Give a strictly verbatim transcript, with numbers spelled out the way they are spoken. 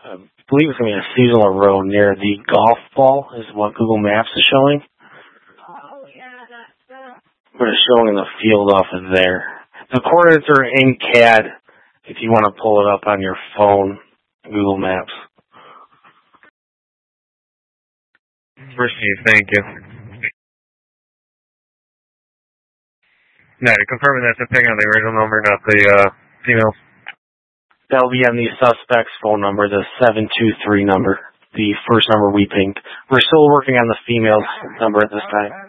I believe it's going to be a seasonal road near the golf ball is what Google Maps is showing. Oh, yeah, that's uh But it's showing the field off of there. The coordinates are in C A D if you want to pull it up on your phone, Google Maps. Received, thank you. No, you're confirming that's a ping on the original number, not the uh, female. That'll be on the suspect's phone number, the seven two three number, the first number we pinged. We're still working on the female's number at this time.